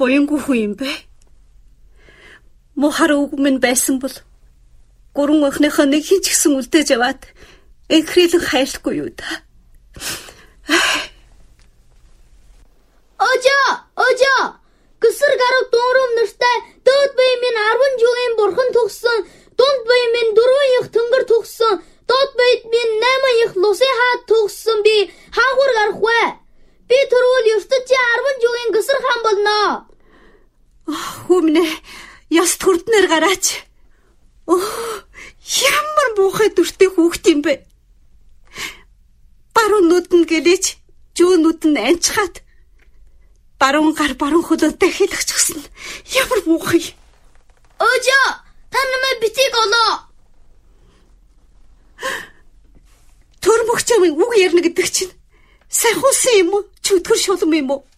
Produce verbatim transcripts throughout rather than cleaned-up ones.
буянгүй хүн юм бэ? Мухар үг минь байсан бол гурван охиныхоо нэг хин ч гэсэн үлдээж яваад энхрийлэн хайрлахгүй юу та? Ожо, ожо. Гэсэр гарав дуурам нартай дөөд бие минь арван жилийн бурхан тугсан, дунд бие минь дөрвөн их тэнгэр тугсан, доод бие минь найман их лусын хаад тугсан би хаагур гарах вэ? Би төрүүл ертөцийн арван жилийн гэсэр хаан болно. Хүмнэ, яс төрднөр гараач. Оо, ямар муухай дүртэй хүүхд юм бэ? Баруун нүд нь гэлээч, зүүн нүд нь анчхаад баруун гар баруун хөлөөнтэй хэлэгчихсэн. Ямар муухай. Ожо, та намайг битгий олоо. Төрмөгч амын үг ярина гэдэг чинь сайхуусан юм уу? Чөтгөр шулам юм уу?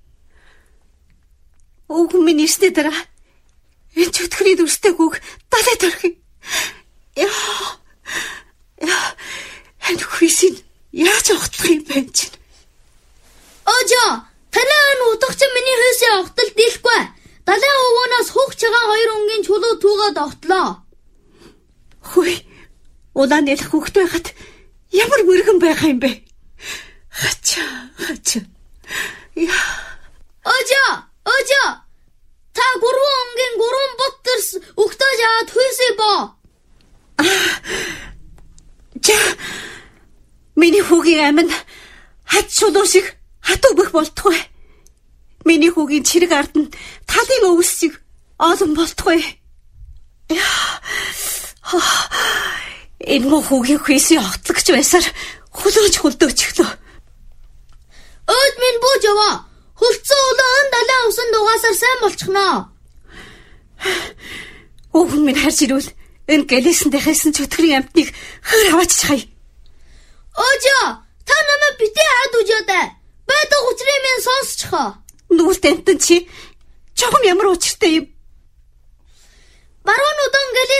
Үг минь ирсний дараа энэ чөтгөрийн дүрстэйг үг далай төрхий. Яа. Яа. Энэ хүйсийн яаж огтлох юм бэ чинь? Ожо, танаа энэ утгач миний хүйсийн огтол дийлэхгүй. Далай өвгөнөөс хуугч байгаа хоёр өнгийн чулуу түүгээд огтлоо. Хүй. Улаан нэлэх хүүхд байхад ямар мөргөн байгаа юм бэ? Хача, хача. Яа. Ожо, ожо. Та гурван өнгийн гурван боттэрс өгтөөж аваад хүйсээ боо. Жа. Миний хүүгийн амин хад чулуу шиг хатуу бэх болтугай. Миний хүүгийн чирэг ард нь талын өвс шиг олон болтугай. Энэ хүүгийн хүйсийн огтлогч байсаар хөлөөж хөлдөөчихлөө. Өөд минь бууж яваа. Хөлцсөн улаан далайн усан дугаасаар сайн болчихноо. Өвгөн минь харж ирвэл энэ гэлээсэндээ хайсан чөтгөрийн амтныг хөр аваач чай. Ожо, та намайг битээ хаад үжөөдэй. Байдаг учрыг минь сонсчихоо. Нүгэлт амтэн чи чогом ямар учиртай юм? Баруун удан гэлээ